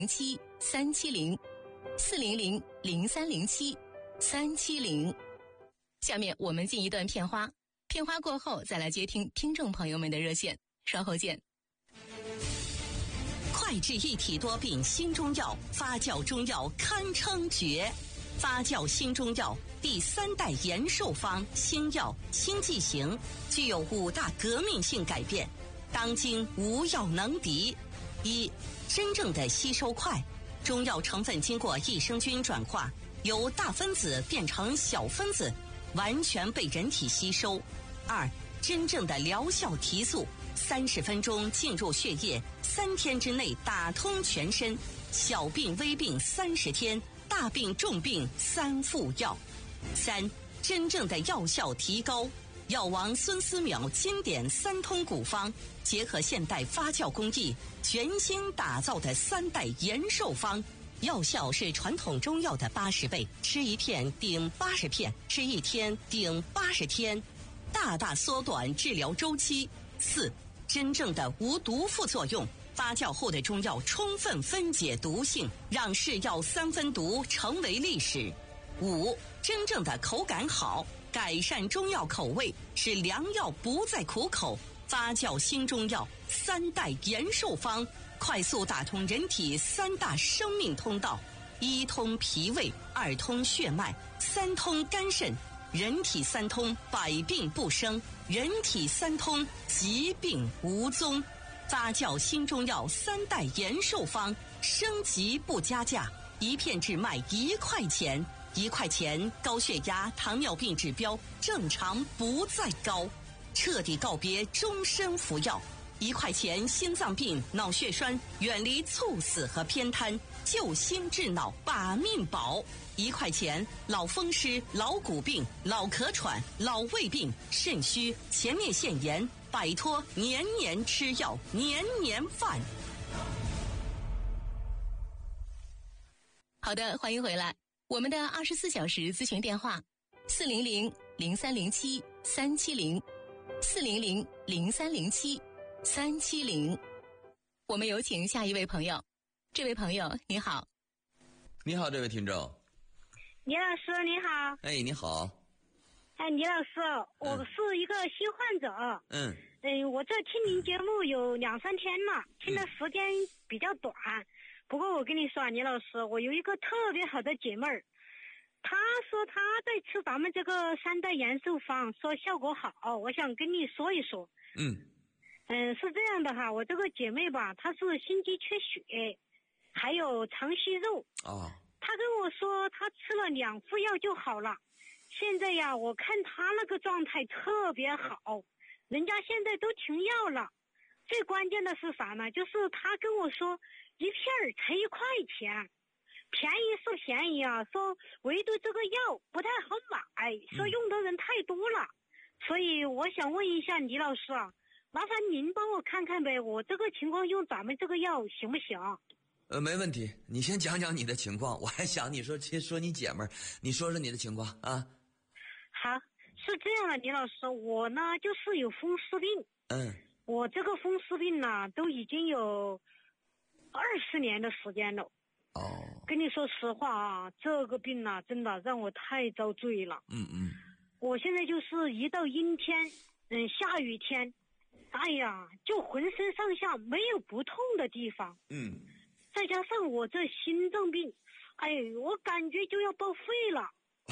400-0307-370。下面我们进一段片花，片花过后再来接听听众朋友们的热线，稍后见。 快治一体多病新中药，发酵中药堪称绝。发酵新中药第3代延寿方新药新剂型，具有5大革命性改变，当今无药能敌。一、真正的吸收快，中药成分经过益生菌转化，由大分子变成小分子，完全被人体吸收。2、真正的疗效提速，30分钟进入血液，3天之内打通全身，小病微病30天，大病重病3副药。3、真正的药效提高，药王孙思邈经典3通古方，结合现代发酵工艺，全新打造的3代延寿方，药效是传统中药的80倍，吃1片顶80片，吃1天顶80天，大大缩短治疗周期。4、真正的无毒副作用，发酵后的中药充分分解毒性，让是药3分毒成为历史。5、真正的口感好，改善中药口味，使良药不再苦口。发酵新中药3代延寿方，快速打通人体3大生命通道：1通脾胃，2通血脉，3通肝肾。人体3通，百病不生；人体3通，疾病无踪。发酵新中药3代延寿方，升级不加价，1片只卖1块钱，1块钱高血压、糖尿病指标正常不再高，彻底告别终身服药。1块钱心脏病、脑血栓远离猝死和偏瘫，救心治脑把命保。1块钱老风湿、老骨病、老咳喘、老胃病、肾虚、前列腺炎，摆脱年年吃药、年年犯。 好的，欢迎回来。我们的24小时咨询电话400-0307-370，400-0307-370。我们有请下一位朋友。这位朋友你好。 你好，这位听众。 倪老师你好。 哎，你好。 哎，倪老师，我是一个新患者。我这听您节目有2-3天了，听的时间比较短。不过我跟你说啊，倪老师，我有一个特别好的姐妹儿，她说她在吃咱们这个3代延寿方，说效果好，我想跟你说一说。是这样的哈，我这个姐妹吧，她是心肌缺血，还有肠息肉。她跟我说她吃了2副药就好了。现在呀，我看她那个状态特别好，人家现在都停药了。最关键的是啥呢？就是她跟我说1片才1块钱，便宜是便宜啊，说唯独这个药不太好买，说用的人太多了。所以我想问一下倪老师啊，麻烦您帮我看看呗，我这个情况用咱们这个药行不行？ 没问题，你先讲讲你的情况，我还想你说你姐们儿，你说说你的情况啊。 好，是这样的，倪老师，我呢就是有风湿病。我这个风湿病呢都已经有20年的时间了。跟你说实话啊，这个病呢真的让我太遭罪了。我现在就是一到阴天，下雨天，哎呀，就浑身上下没有不痛的地方。再加上我这心脏病，哎，我感觉就要报废了。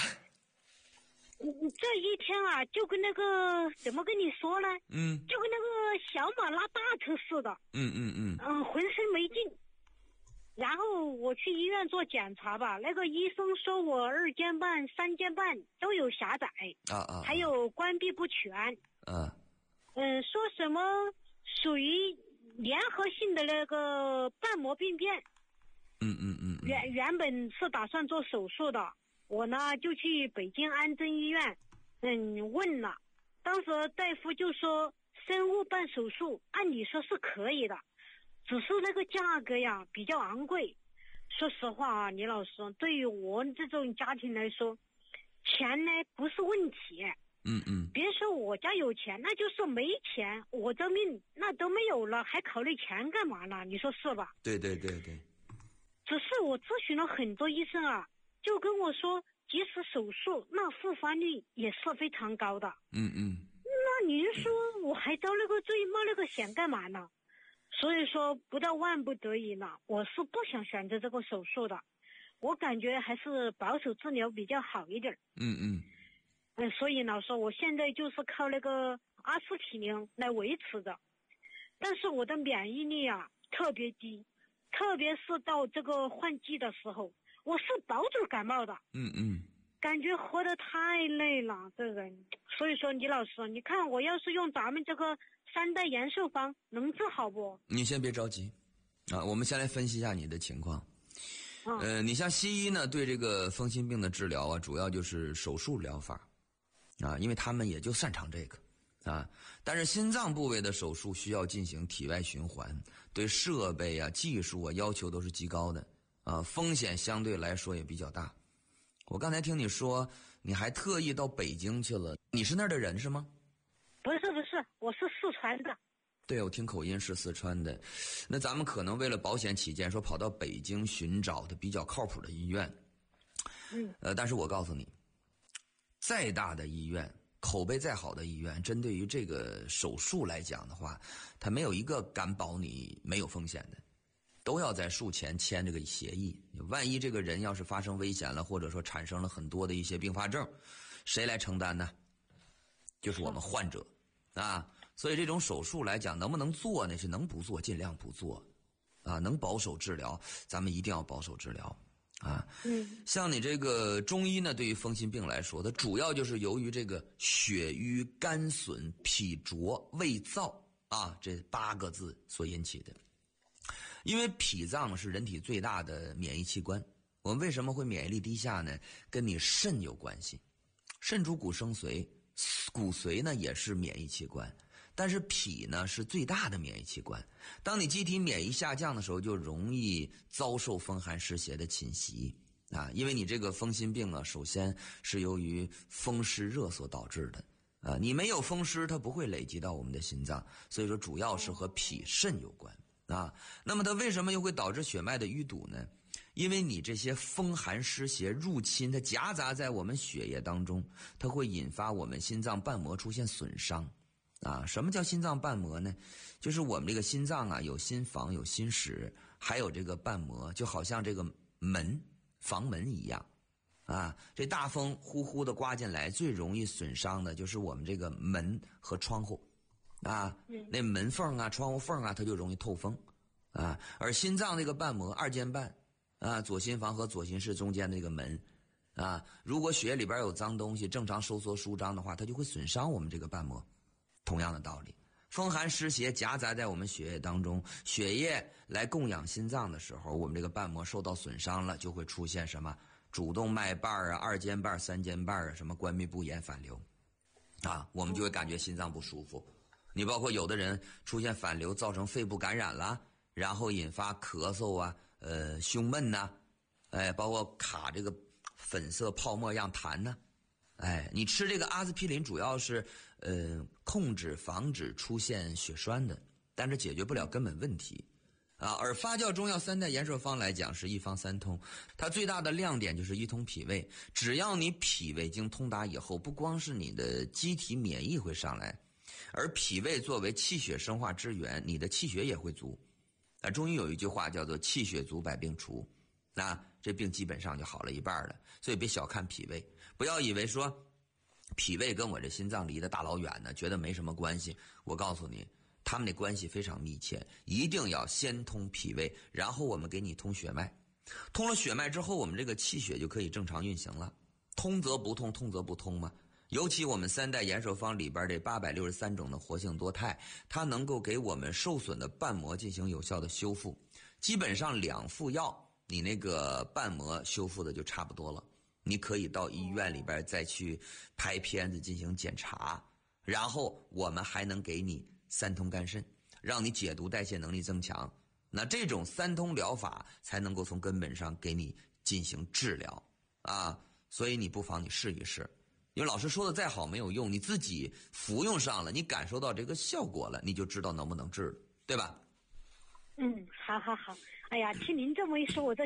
这一天啊，就跟那个怎么跟你说呢？就跟那个小马拉大车似的。浑身没劲。然后我去医院做检查吧，那个医生说我2尖瓣、3尖瓣都有狭窄，还有关闭不全。说什么属于联合性的那个瓣膜病变。原本是打算做手术的，我呢就去北京安贞医院问了，当时大夫就说生物瓣手术按理说是可以的，只是那个价格呀比较昂贵。说实话啊，倪老师，对于我这种家庭来说，钱呢不是问题。别说我家有钱，那就是没钱，我这命那都没有了，还考虑钱干嘛呢？你说是吧？ 对。 我咨询了很多医生啊，就跟我说即使手术那复发率也是非常高的。那您说我还遭那个罪冒那个险干嘛呢？所以说不到万不得已呢，我是不想选择这个手术的，我感觉还是保守治疗比较好一点。所以老师，我现在就是靠那个阿司匹林来维持的，但是我的免疫力啊特别低，特别是到这个换季的时候，我是保准感冒的。感觉活得太累了，这人。所以说，李老师，你看我要是用咱们这个3代延寿方，能治好不？ 你先别着急，我们先来分析一下你的情况。你像西医呢，对这个风湿病的治疗啊，主要就是手术疗法，因为他们也就擅长这个。但是心脏部位的手术需要进行体外循环，对设备啊、技术啊要求都是极高的，风险相对来说也比较大。我刚才听你说，你还特意到北京去了，你是那儿的人是吗？ 不是，我是四川的。 对，我听口音是四川的。那咱们可能为了保险起见，说跑到北京寻找的比较靠谱的医院。但是我告诉你，再大的医院，口碑再好的医院，针对于这个手术来讲的话，他没有一个敢保你没有风险的，都要在术前签这个协议。万一这个人要是发生危险了，或者说产生了很多的一些并发症，谁来承担呢？就是我们患者所以这种手术来讲，能不能做呢？是能不做尽量不做能保守治疗，咱们一定要保守治疗像你这个中医呢，对于风湿病来说，它主要就是由于这个血瘀、肝损、脾浊、胃燥这8个字所引起的。因为脾脏是人体最大的免疫器官，我们为什么会免疫力低下呢？跟你肾有关系。肾主骨生髓，骨髓呢也是免疫器官，但是脾呢是最大的免疫器官。当你机体免疫下降的时候，就容易遭受风寒湿邪的侵袭因为你这个风湿病首先是由于风湿热所导致的你没有风湿，它不会累积到我们的心脏，所以说主要是和脾肾有关那么它为什么又会导致血脉的淤堵呢？因为你这些风寒湿邪入侵，它夹杂在我们血液当中，它会引发我们心脏瓣膜出现损伤什么叫心脏瓣膜呢？就是我们这个心脏有心房、有心室，还有这个瓣膜，就好像这个房门一样这大风呼呼的刮进来，最容易损伤的就是我们这个门和窗户那门缝窗户缝它就容易透风而心脏这个瓣膜二尖瓣左心房和左心室中间的这个门如果血液里边有脏东西正常收缩舒张的话，它就会损伤我们这个瓣膜。同样的道理，风寒湿邪夹杂在我们血液当中，血液来供养心脏的时候，我们这个瓣膜受到损伤了，就会出现什么主动脉瓣二尖瓣、三尖瓣什么关闭不严反流我们就会感觉心脏不舒服。你包括有的人出现反流，造成肺部感染了，然后引发咳嗽胸闷包括卡这个粉色泡沫样痰你吃这个阿司匹林主要是控制防止出现血栓的，但是解决不了根本问题而发酵中药3代延寿方来讲是一方三通，它最大的亮点就是一通脾胃。只要你脾胃经通达以后，不光是你的机体免疫会上来，而脾胃作为气血生化之源，你的气血也会足中医有一句话叫做气血足百病除这病基本上就好了一半了。所以别小看脾胃，不要以为说脾胃跟我这心脏离得大老远呢，觉得没什么关系。我告诉你，他们的关系非常密切，一定要先通脾胃，然后我们给你通血脉。通了血脉之后，我们这个气血就可以正常运行了。通则不通，通则不通嘛。尤其我们3代延寿方里边这863种的活性多肽，它能够给我们受损的瓣膜进行有效的修复。基本上2副药，你那个瓣膜修复的就差不多了。你可以到医院里边再去拍片子进行检查，然后我们还能给你3通肝肾，让你解毒代谢能力增强。那这种3通疗法才能够从根本上给你进行治疗所以你不妨你试一试。因为老师说的再好没有用，你自己服用上了，你感受到这个效果了，你就知道能不能治了，对吧？ 好。哎呀，听您这么一说，我这